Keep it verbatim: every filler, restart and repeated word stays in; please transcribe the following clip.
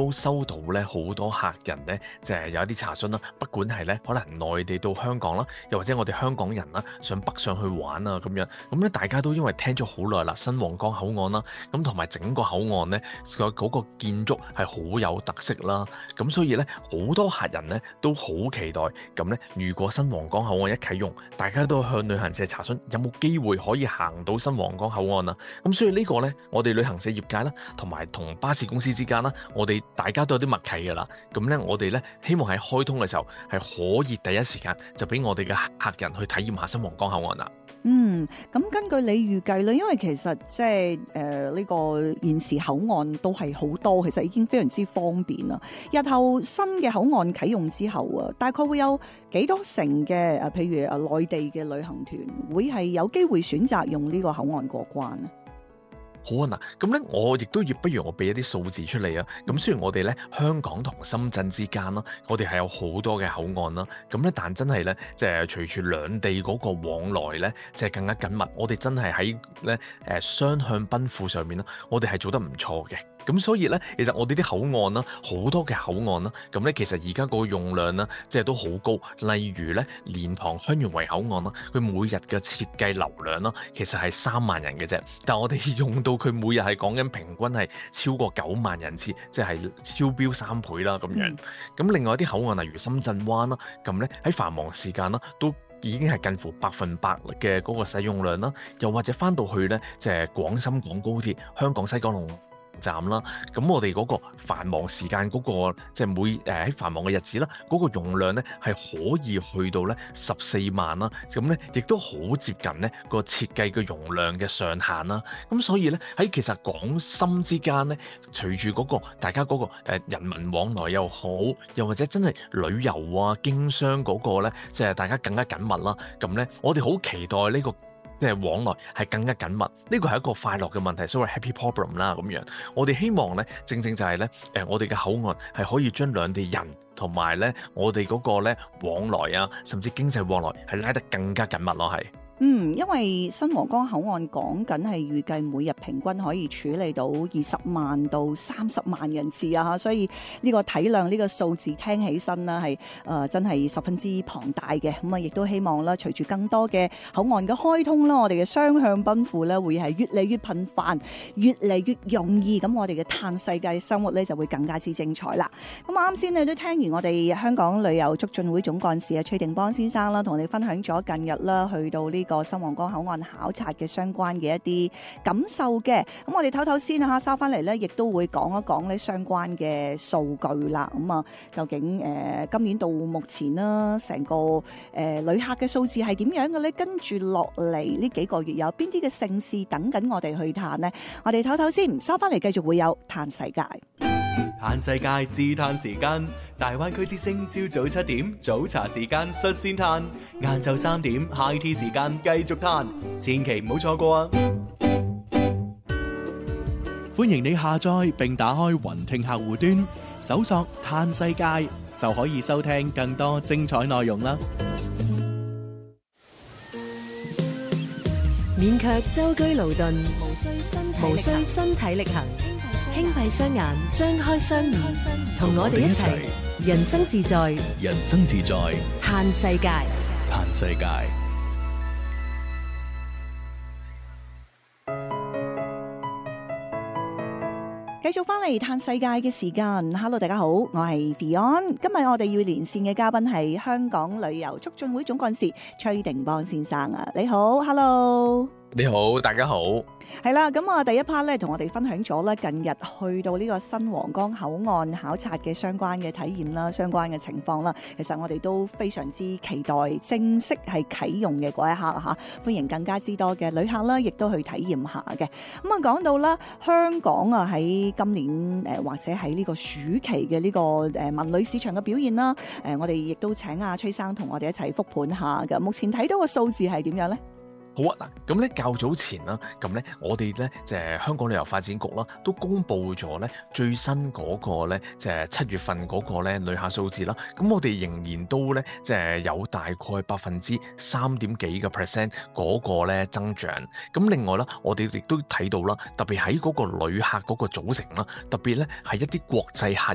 都收到咧好多客人咧，就係有一啲查詢啦，不管係咧可能內地到香港啦，又或者我哋香港人啦想北上去玩啊咁樣，咁咧大家都因為聽咗好耐啦，新皇崗口岸啦，咁同埋整個口岸咧個嗰個建築係好有特色啦，咁所以咧好多客人咧都好期待，咁咧如果新皇崗口岸一啟用，大家都向旅行社查詢有冇機會可以行到新皇崗口岸啊，咁所以呢個咧我哋旅行社業界啦，同埋同巴士公司之間啦，我哋大家都有啲默契㗎啦，咁咧我哋咧希望喺開通嘅時候係可以第一時間就俾我哋嘅客人去體驗下新皇崗口岸啦。 嗯，咁根據你預計咧，因為其實即係誒呢個現時口岸都係好多，其實已經非常之方便啦。日後新嘅口岸啟用之後啊，大概會有幾多成嘅誒，譬如誒內地嘅旅行團會係有機會選擇用呢個口岸過關啊？ 好啊嗱，咁咧我亦都要不如我俾一啲數字出嚟啊。咁雖然我哋咧香港同深圳之間啦，我哋係有好多嘅口岸啦，咁咧但真係咧即係隨住兩地嗰個往來咧，即係更加緊密，我哋真係喺咧誒雙向奔赴上面啦，我哋係做得唔錯嘅。咁所以咧，其實我哋啲口岸啦，好多嘅口岸啦，咁咧其實而家個用量啦，即係都好高。例如咧，蓮塘香園圍口岸啦，佢每日嘅設計流量啦，其實係三萬人嘅啫，但係我哋用到佢每日係講緊平均係超過九萬人次，即係超標三倍啦咁樣。咁、嗯、另外一啲口岸例如深圳灣啦，咁咧喺繁忙時間啦都已經係近乎百分百嘅嗰個使用量啦，又或者翻到去咧，即係廣深港高鐵香港西九龍站啦，咁我哋嗰個繁忙時間嗰、嗰個即係每誒喺繁忙嘅日子啦，嗰、嗰個容量咧係可以去到咧十四萬啦，咁咧亦都好接近咧個設計嘅容量嘅上限啦。咁所以咧喺其實廣深之間咧，隨住嗰個大家嗰個誒人民往來又好，又或者真係旅遊啊經商嗰個咧，即係大家更加緊密啦。咁咧我哋好期待呢、呢個。即係往來係更加緊密，呢個係一個快樂嘅問題，所謂 happy problem 啦咁樣。我哋希望咧，正正就係咧，誒我哋嘅口岸係可以將兩地人同埋咧我哋嗰個咧往來啊，甚至經濟往來係拉得更加緊密咯，係。 嗯，因為新皇崗口岸講緊係預計每日平均可以處理到二十萬到三十萬人次啊，所以呢個體量呢個數字聽起身啦係誒真係十分之龐大嘅。咁啊，亦都希望啦，隨住更多嘅口岸嘅開通啦，我哋嘅雙向奔赴咧會係越嚟越頻繁，越嚟越容易。咁我哋嘅嘆世界生活咧就會更加之精彩啦。咁啱先你都聽完我哋香港旅遊促進會總幹事啊崔定邦先生啦，同我哋分享咗近日啦去到呢個新皇崗口岸考察嘅相關嘅一啲感受嘅，咁我哋唞唞先吓，收翻嚟咧，亦都會講一講呢相關嘅數據啦。咁啊，究竟誒、呃、今年到目前啦，成個誒、呃、旅客嘅數字係點樣嘅咧？跟住落嚟呢幾個月有邊啲嘅盛事等緊我哋去嘆呢？我哋唞唞先，收翻嚟繼續會有嘆世界。 嘆世界自嘆時間，大灣區之聲朝早七點早茶時間率先嘆，晏晝三點 high tea 時間繼續嘆，千祈唔好錯過啊！歡迎你下載並打開雲聽客戶端，搜索嘆世界就可以收聽更多精彩內容啦！ 免卻舟車勞頓，無需身體無需身體力行，輕閉雙眼，張開雙耳，同我哋一齊人生自在， 人生自在， 嘆世界， 嘆世界。 繼續翻嚟嘆世界嘅時間 ，Hello 大家好，我係 Beyond， 今日我哋要連線嘅嘉賓係香港旅遊促進會總幹事崔定邦先生啊，你好 ，Hello。 你好，大家好。 係啦，咁啊，第一 part 咧，同我哋分享咗咧近日去到呢個新皇崗口岸考察嘅相關嘅體驗啦，相關嘅情況啦。其實我哋都非常之期待正式係啟用嘅嗰一刻嚇，歡迎更加之多嘅旅客啦，亦都去體驗下嘅。咁啊，講到啦，香港啊喺今年誒或者喺呢個暑期嘅呢個誒文旅市場嘅表現啦，誒我哋亦都請阿崔生同我哋一齊復盤下嘅。目前睇到個數字係點樣咧？ 好啊，嗱，咁咧較早前啦，咁咧我哋咧就係香港旅遊發展局啦，都公布咗咧最新嗰個咧就係七月份嗰個咧旅客數字啦。咁我哋仍然都咧即係有大概百分之三點幾嘅 percent 嗰個咧增長。咁另外啦，我哋亦都睇到啦，特別喺嗰個旅客嗰個組成啦，特別咧係一啲國際客